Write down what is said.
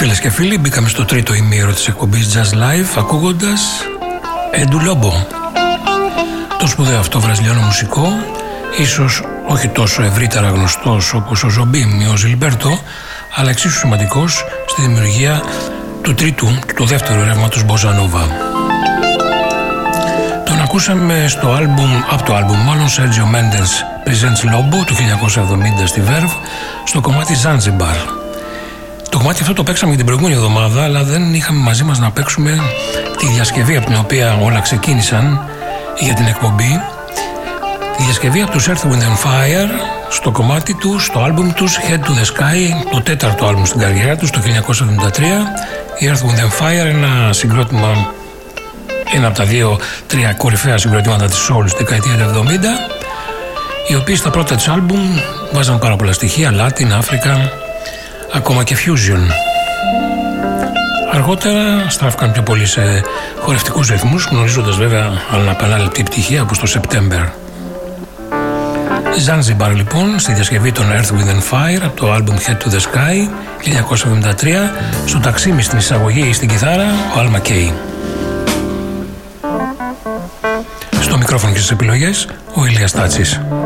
Φίλες και φίλοι, μπήκαμε στο τρίτο ημίωρο της εκπομπής Jazz Live ακούγοντας Έντου Λόμπο. Το σπουδαίο αυτό βραζιλιάνο μουσικό, ίσως όχι τόσο ευρύτερα γνωστός όπως ο Ζομπίμ ή ο Ζιλμπέρτο, αλλά εξίσου σημαντικός στη δημιουργία του δεύτερου ρεύματος Bossa Nova. Τον ακούσαμε από το άλμπουμ μάλλον Sergio Mendes Presents Lobo του 1970 στη Verve, στο κομμάτι Zanzibar. Το κομμάτι αυτό το παίξαμε και την προηγούμενη εβδομάδα, αλλά δεν είχαμε μαζί μας να παίξουμε τη διασκευή από την οποία όλα ξεκίνησαν για την εκπομπή. Τη διασκευή από τους Earth, Wind and Fire στο κομμάτι τους, στο άλμπουμ τους Head to the Sky, το τέταρτο άλμπουμ στην καριέρα τους, το 1973. Η Earth, Wind and Fire, ένα συγκρότημα, ένα από τα δύο-τρία κορυφαία συγκροτήματα της soul στη δεκαετία του 70, οι οποίοι στα πρώτα της άλμπουμ βάζαν πάρα πολλά στοιχεία, Latin, Africa, ακόμα και fusion. Αργότερα στράφηκαν πιο πολύ σε χορευτικούς ρυθμούς, γνωρίζοντας βέβαια αναπανάληπτη πτυχία όπως το September. Zanzibar λοιπόν, στη διασκευή των Earth, Wind and Fire από το album Head to the Sky 1973, στο ταξίμι στην εισαγωγή στην κιθάρα ο Al McKay. Στο μικρόφωνο και στις επιλογές ο Ηλίας Τάτσης.